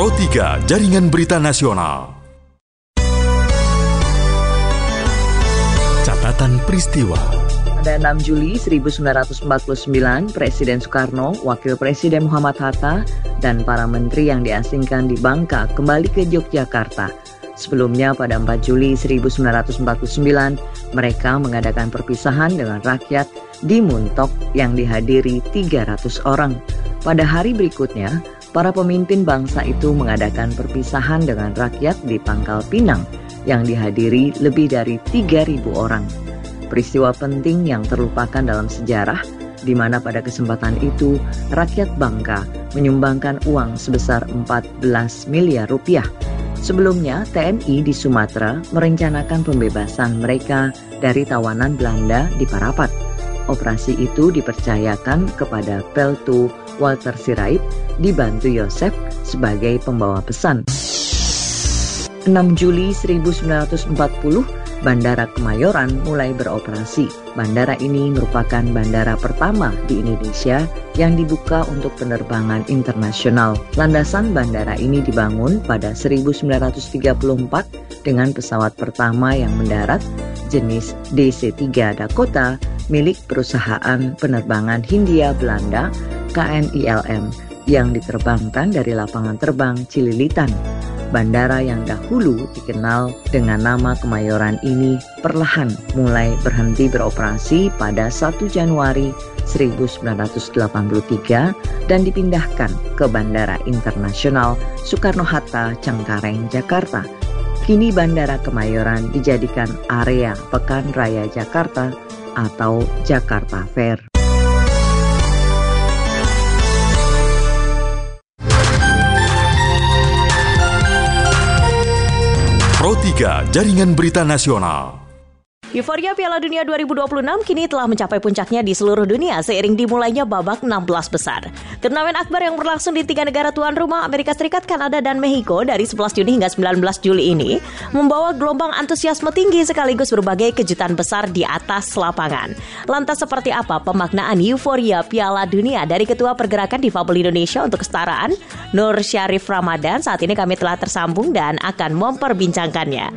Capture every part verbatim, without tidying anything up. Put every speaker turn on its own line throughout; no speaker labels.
Pro tiga Jaringan Berita Nasional. Catatan peristiwa.
Pada enam Juli seribu sembilan ratus empat puluh sembilan, Presiden Soekarno, Wakil Presiden Muhammad Hatta, dan para menteri yang diasingkan di Bangka kembali ke Yogyakarta. Sebelumnya pada empat Juli seribu sembilan ratus empat puluh sembilan, mereka mengadakan perpisahan dengan rakyat di Muntok yang dihadiri tiga ratus orang. Pada hari berikutnya, para pemimpin bangsa itu mengadakan perpisahan dengan rakyat di Pangkal Pinang yang dihadiri lebih dari tiga ribu orang. Peristiwa penting yang terlupakan dalam sejarah, di mana pada kesempatan itu rakyat Bangka menyumbangkan uang sebesar empat belas miliar rupiah. Sebelumnya, T N I di Sumatera merencanakan pembebasan mereka dari tawanan Belanda di Parapat. Operasi itu dipercayakan kepada Peltu Walter Sirait, dibantu Yosef sebagai pembawa pesan. enam Juli seribu sembilan ratus empat puluh, Bandara Kemayoran mulai beroperasi. Bandara ini merupakan bandara pertama di Indonesia yang dibuka untuk penerbangan internasional. Landasan bandara ini dibangun pada seribu sembilan ratus tiga puluh empat dengan pesawat pertama yang mendarat jenis D C tiga Dakota milik perusahaan penerbangan Hindia Belanda K N I L M yang diterbangkan dari lapangan terbang Cililitan. Bandara yang dahulu dikenal dengan nama Kemayoran ini perlahan mulai berhenti beroperasi pada satu Januari seribu sembilan ratus delapan puluh tiga dan dipindahkan ke Bandara Internasional Soekarno-Hatta, Cengkareng, Jakarta. Kini Bandara Kemayoran dijadikan area Pekan Raya Jakarta atau Jakarta Fair.
Pro tiga Jaringan Berita Nasional.
Euforia Piala Dunia dua ribu dua puluh enam kini telah mencapai puncaknya di seluruh dunia seiring dimulainya babak enam belas besar. Turnamen akbar yang berlangsung di tiga negara tuan rumah Amerika Serikat, Kanada, dan Meksiko dari sebelas Juni hingga sembilan belas Juli ini membawa gelombang antusiasme tinggi sekaligus berbagai kejutan besar di atas lapangan. Lantas seperti apa pemaknaan euforia Piala Dunia dari Ketua Pergerakan Difabel Indonesia untuk Kesetaraan, Nur Syarif Ramadan? Saat ini kami telah tersambung dan akan memperbincangkannya.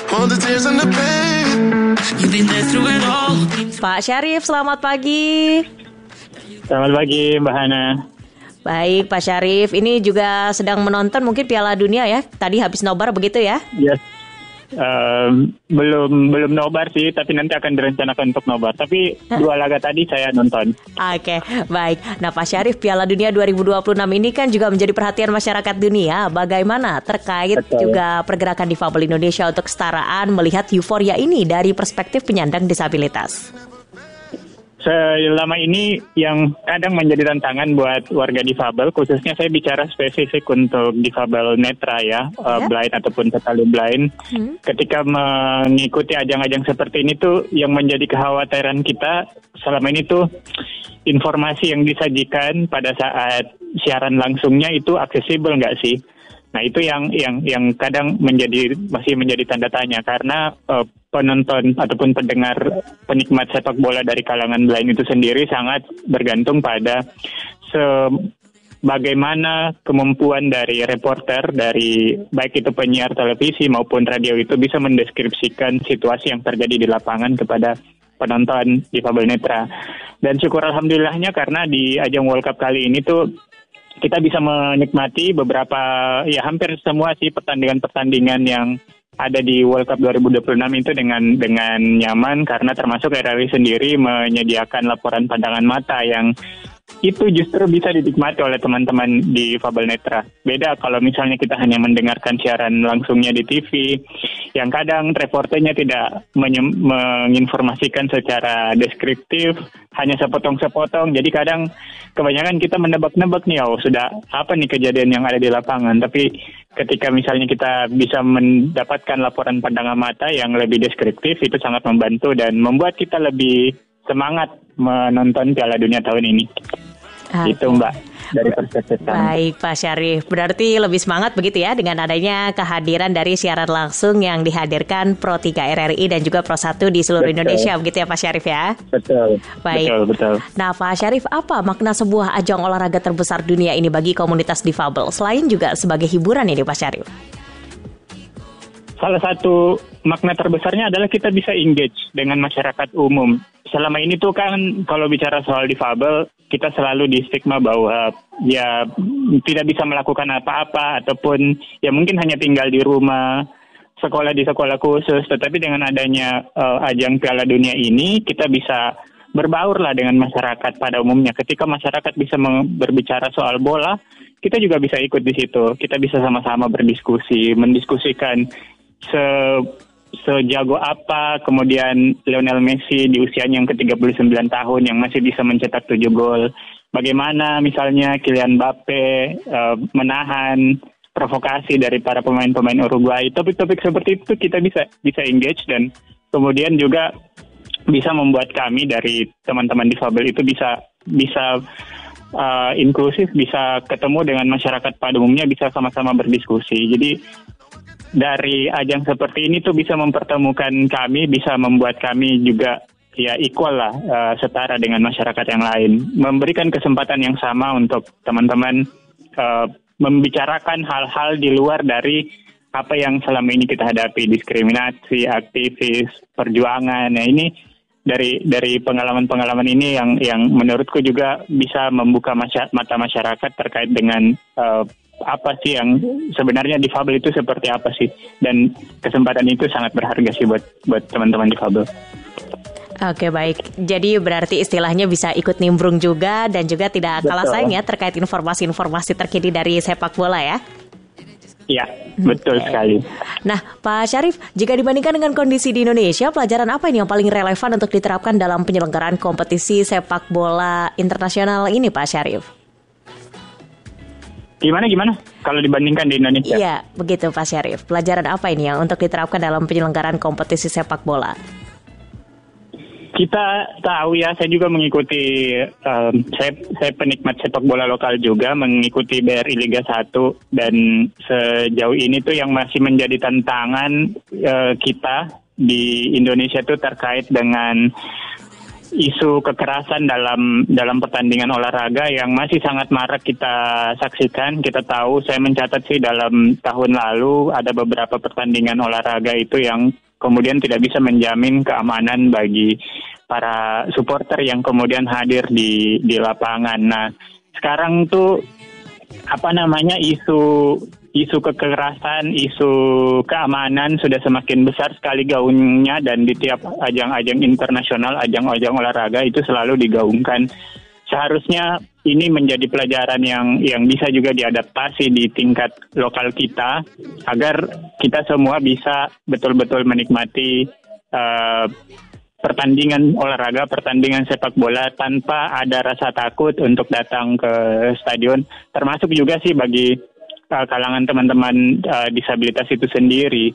Pak Syarif, selamat pagi.
Selamat pagi, Mbak Hana.
Baik, Pak Syarif, ini juga sedang menonton mungkin Piala Dunia ya? Tadi habis nobar begitu ya?
Yes. Um, belum belum nobar sih, tapi nanti akan direncanakan untuk nobar. Tapi dua laga tadi saya nonton.
Oke, baik. Nah, Pak Syarif, Piala Dunia dua ribu dua puluh enam ini kan juga menjadi perhatian masyarakat dunia. Bagaimana terkait Betul. juga Pergerakan Difabel Indonesia untuk Kesetaraan melihat euforia ini dari perspektif penyandang disabilitas?
Selama ini yang kadang menjadi tantangan buat warga difabel, khususnya saya bicara spesifik untuk difabel netra ya, yeah. uh, blind ataupun totally blind. Hmm. Ketika mengikuti ajang-ajang seperti ini tuh yang menjadi kekhawatiran kita selama ini tuh informasi yang disajikan pada saat siaran langsungnya itu aksesibel nggak sih? Nah itu yang yang yang kadang menjadi masih menjadi tanda tanya karena uh, penonton ataupun pendengar penikmat sepak bola dari kalangan blind itu sendiri sangat bergantung pada se- bagaimana kemampuan dari reporter dari baik itu penyiar televisi maupun radio itu bisa mendeskripsikan situasi yang terjadi di lapangan kepada penonton difabel netra. Dan syukur alhamdulillahnya karena di ajang World Cup kali ini tuh kita bisa menikmati beberapa, ya hampir semua sih pertandingan-pertandingan yang ada di World Cup dua ribu dua puluh enam itu dengan dengan nyaman karena termasuk R R I sendiri menyediakan laporan pandangan mata yang itu justru bisa dinikmati oleh teman-teman di Fabel Netra. Beda kalau misalnya kita hanya mendengarkan siaran langsungnya di T V, yang kadang reporternya tidak menye- menginformasikan secara deskriptif, hanya sepotong-sepotong. Jadi kadang kebanyakan kita menebak-nebak nih, oh sudah apa nih kejadian yang ada di lapangan. Tapi ketika misalnya kita bisa mendapatkan laporan pandangan mata yang lebih deskriptif, itu sangat membantu dan membuat kita lebih semangat menonton Piala Dunia tahun ini.
Okay.
Itu Mbak, dari perspektif kami.
Baik Pak Syarif, berarti lebih semangat begitu ya dengan adanya kehadiran dari siaran langsung yang dihadirkan Pro tiga R R I dan juga Pro satu di seluruh betul. Indonesia begitu ya Pak Syarif ya?
Betul,
Baik.
betul, betul.
Nah Pak Syarif, apa makna sebuah ajang olahraga terbesar dunia ini bagi komunitas difabel, selain juga sebagai hiburan ini Pak Syarif?
Salah satu makna terbesarnya adalah kita bisa engage dengan masyarakat umum. Selama ini tuh kan kalau bicara soal difabel, kita selalu di stigma bahwa ya tidak bisa melakukan apa-apa ataupun ya mungkin hanya tinggal di rumah, sekolah di sekolah khusus. Tetapi dengan adanya uh, ajang Piala Dunia ini, kita bisa berbaur lah dengan masyarakat pada umumnya. Ketika masyarakat bisa berbicara soal bola, kita juga bisa ikut di situ. Kita bisa sama-sama berdiskusi, mendiskusikan se sejago apa kemudian Lionel Messi di usianya yang ke tiga puluh sembilan tahun yang masih bisa mencetak tujuh gol. Bagaimana misalnya Kylian Mbappe uh, menahan provokasi dari para pemain-pemain Uruguay. Topik-topik seperti itu kita bisa bisa engage dan kemudian juga bisa membuat kami dari teman-teman difabel itu bisa bisa uh, inklusif, bisa ketemu dengan masyarakat pada umumnya, bisa sama-sama berdiskusi. Jadi dari ajang seperti ini tuh bisa mempertemukan kami, bisa membuat kami juga ya equal lah, uh, setara dengan masyarakat yang lain. Memberikan kesempatan yang sama untuk teman-teman uh, membicarakan hal-hal di luar dari apa yang selama ini kita hadapi, diskriminasi, aktivis, perjuangan. Nah ini dari dari pengalaman-pengalaman ini yang yang menurutku juga bisa membuka masya, mata masyarakat terkait dengan uh, apa sih yang sebenarnya difabel itu seperti apa sih, dan kesempatan itu sangat berharga sih buat buat teman-teman difabel.
Oke baik, jadi berarti istilahnya bisa ikut nimbrung juga dan juga tidak kalah sayang ya terkait informasi-informasi terkini dari sepak bola ya.
Iya, betul okay. sekali.
Nah, Pak Syarif, jika dibandingkan dengan kondisi di Indonesia, pelajaran apa ini yang paling relevan untuk diterapkan dalam penyelenggaraan kompetisi sepak bola internasional ini, Pak Syarif?
Gimana gimana? Kalau dibandingkan di Indonesia?
Iya, begitu Pak Syarif. Pelajaran apa ini yang untuk diterapkan dalam penyelenggaraan kompetisi sepak bola?
Kita tahu ya, saya juga mengikuti, um, saya, saya penikmat sepak bola lokal juga, mengikuti B R I Liga satu, dan sejauh ini tuh yang masih menjadi tantangan uh, kita di Indonesia tuh terkait dengan isu kekerasan dalam dalam pertandingan olahraga yang masih sangat marak kita saksikan. Kita tahu, saya mencatat sih dalam tahun lalu ada beberapa pertandingan olahraga itu yang kemudian tidak bisa menjamin keamanan bagi para supporter yang kemudian hadir di di lapangan. Nah, sekarang tuh apa namanya isu isu kekerasan, isu keamanan sudah semakin besar sekali gaungnya, dan di tiap ajang-ajang internasional, ajang-ajang olahraga itu selalu digaungkan. Seharusnya ini menjadi pelajaran yang yang bisa juga diadaptasi di tingkat lokal kita agar kita semua bisa betul-betul menikmati uh, pertandingan olahraga, pertandingan sepak bola tanpa ada rasa takut untuk datang ke stadion. Termasuk juga sih bagi uh, kalangan teman-teman uh, disabilitas itu sendiri.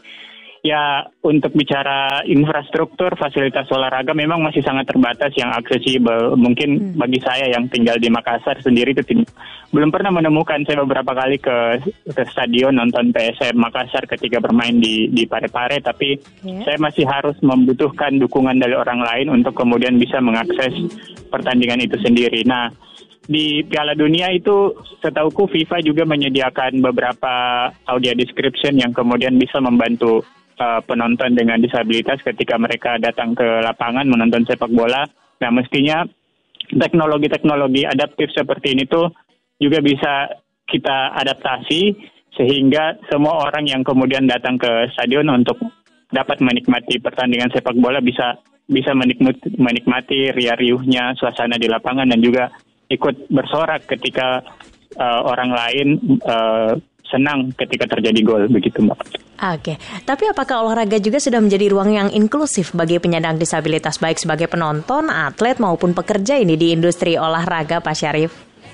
Ya, untuk bicara infrastruktur, fasilitas olahraga memang masih sangat terbatas yang aksesibel. Mungkin hmm. bagi saya yang tinggal di Makassar sendiri itu tidak, belum pernah menemukan. Saya beberapa kali ke, ke stadion nonton P S M Makassar ketika bermain di, di Parepare, tapi yeah. saya masih harus membutuhkan dukungan dari orang lain untuk kemudian bisa mengakses pertandingan itu sendiri. Nah, di Piala Dunia itu setauku FIFA juga menyediakan beberapa audio description yang kemudian bisa membantu Uh, penonton dengan disabilitas ketika mereka datang ke lapangan menonton sepak bola. Nah, mestinya teknologi-teknologi adaptif seperti ini tuh juga bisa kita adaptasi sehingga semua orang yang kemudian datang ke stadion untuk dapat menikmati pertandingan sepak bola bisa bisa menikmati, menikmati ria-riuhnya suasana di lapangan dan juga ikut bersorak ketika uh, orang lain uh, senang ketika terjadi gol, begitu Mbak.
Oke, tapi apakah olahraga juga sudah menjadi ruang yang inklusif bagi penyandang disabilitas baik sebagai penonton, atlet maupun pekerja ini di industri olahraga, Pak Syarif?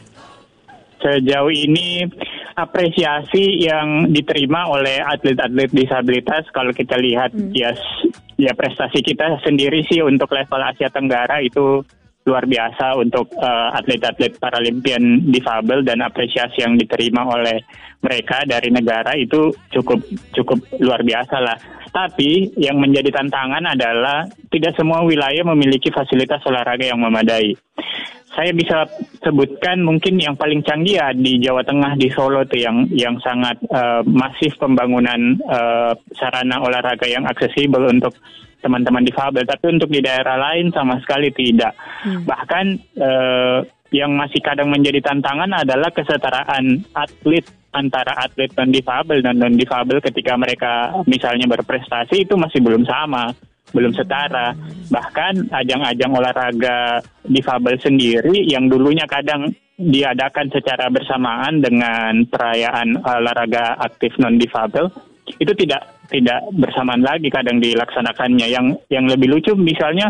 Sejauh ini apresiasi yang diterima oleh atlet-atlet disabilitas, kalau kita lihat hmm. ya ya prestasi kita sendiri sih untuk level Asia Tenggara itu luar biasa untuk uh, atlet-atlet Paralimpian difabel, dan apresiasi yang diterima oleh mereka dari negara itu cukup cukup luar biasa lah. Tapi yang menjadi tantangan adalah tidak semua wilayah memiliki fasilitas olahraga yang memadai. Saya bisa sebutkan mungkin yang paling canggih ya di Jawa Tengah, di Solo tuh yang yang sangat uh, masif pembangunan uh, sarana olahraga yang aksesibel untuk teman-teman difabel. Tapi untuk di daerah lain sama sekali tidak. Hmm. Bahkan uh, yang masih kadang menjadi tantangan adalah kesetaraan atlet antara atlet non-difabel dan non-difabel ketika mereka misalnya berprestasi itu masih belum sama. Belum setara. Bahkan ajang-ajang olahraga difabel sendiri yang dulunya kadang diadakan secara bersamaan dengan perayaan olahraga aktif non-difabel, itu tidak tidak bersamaan lagi kadang dilaksanakannya. Yang yang lebih lucu misalnya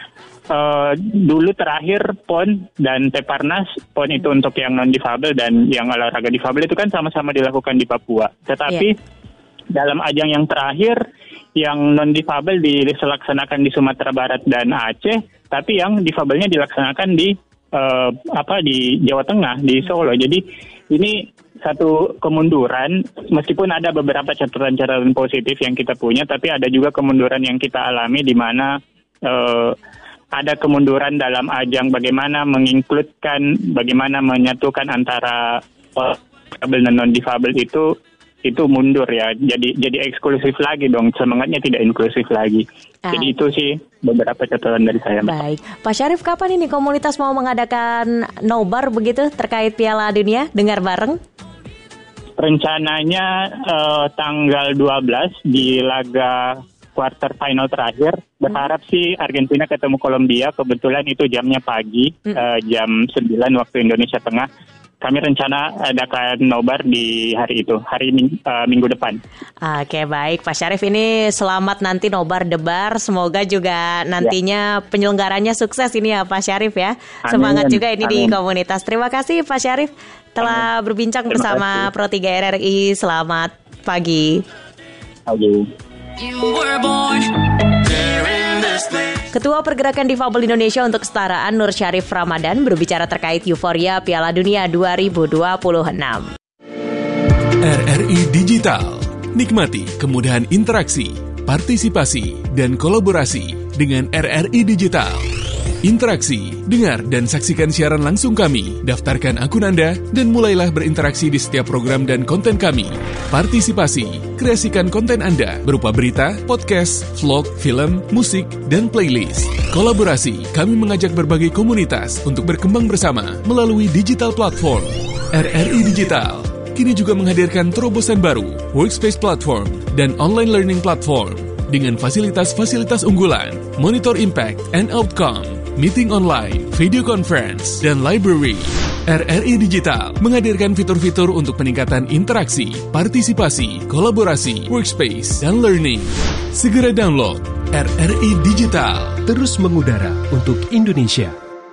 uh, dulu terakhir P O N dan Peparnas, P O N itu untuk yang non-difabel dan yang olahraga difabel itu kan sama-sama dilakukan di Papua. Tetapi yeah. dalam ajang yang terakhir, yang non-difabel dilaksanakan di Sumatera Barat dan Aceh, tapi yang difabelnya dilaksanakan di uh, apa di Jawa Tengah, di Solo. Jadi ini satu kemunduran, meskipun ada beberapa catatan-catatan positif yang kita punya, tapi ada juga kemunduran yang kita alami di mana uh, ada kemunduran dalam ajang bagaimana menginkludkan, bagaimana menyatukan antara difabel dan non-difabel itu itu mundur ya, jadi jadi eksklusif lagi dong, semangatnya tidak inklusif lagi. Ah. Jadi itu sih beberapa catatan dari saya.
Baik, Pak Syarif, kapan ini komunitas mau mengadakan nobar begitu terkait Piala Dunia? Dengar bareng?
Rencananya uh, tanggal dua belas di laga quarter final terakhir. Berharap hmm. sih Argentina ketemu Kolombia, kebetulan itu jamnya pagi, hmm. uh, jam sembilan waktu Indonesia Tengah. Kami rencana adakan nobar di hari itu, hari ming, uh, minggu depan. Oke,
baik Pak Syarif, ini selamat nanti nobar debar. Semoga juga nantinya ya. penyelenggaranya sukses ini ya Pak Syarif ya. Amin. Semangat juga ini Amin. di komunitas. Terima kasih Pak Syarif telah Amin. berbincang Terima bersama kasih. Pro tiga R R I. Selamat pagi. Pagi. Ketua Pergerakan Difabel Indonesia untuk Kesetaraan Nur Syarif Ramadan berbicara terkait euforia Piala Dunia dua ribu dua puluh enam.
R R I Digital. Nikmati kemudahan interaksi, partisipasi, dan kolaborasi dengan R R I Digital. Interaksi, dengar dan saksikan siaran langsung kami, daftarkan akun Anda, dan mulailah berinteraksi di setiap program dan konten kami. Partisipasi, kreasikan konten Anda berupa berita, podcast, vlog, film, musik, dan playlist. Kolaborasi, kami mengajak berbagai komunitas untuk berkembang bersama melalui digital platform. R R I Digital kini juga menghadirkan terobosan baru, workspace platform, dan online learning platform dengan fasilitas-fasilitas unggulan, monitor impact and outcome, meeting online, video conference, dan library. R R I Digital menghadirkan fitur-fitur untuk peningkatan interaksi, partisipasi, kolaborasi, workspace, dan learning. Segera download R R I Digital.
Terus mengudara untuk Indonesia.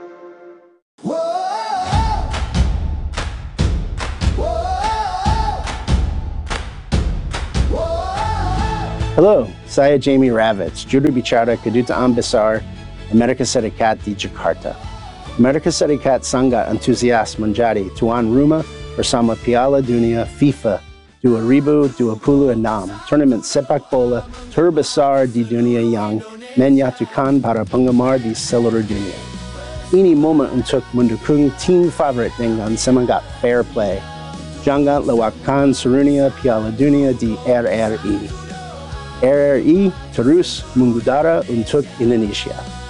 Hello, saya Jamie Ravitz, juru bicara Kedutaan Besar Amerika Serikat di Jakarta. Amerika Serikat sangat antusias menjadi tuan rumah bersama Piala Dunia FIFA dua ribu dua puluh enam, turnamen sepak bola terbesar di dunia yang menyatukan para penggemar di seluruh dunia. Ini momen untuk mendukung tim favorit dengan semangat fair play. Jangan lewatkan serunya Piala Dunia di R R I. R R I terus mengudara untuk Indonesia.